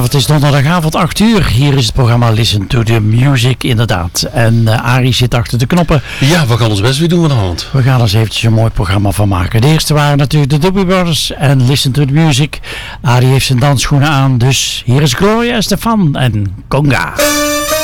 het is donderdagavond 8 uur. Hier is het programma Listen to the Music inderdaad. En Arie zit achter de knoppen. Ja, we gaan ons best weer doen vanavond. We gaan er eens eventjes een mooi programma van maken. De eerste waren natuurlijk de Doobie Brothers en Listen to the Music. Arie heeft zijn dansschoenen aan, dus hier is Gloria Estefan en Conga.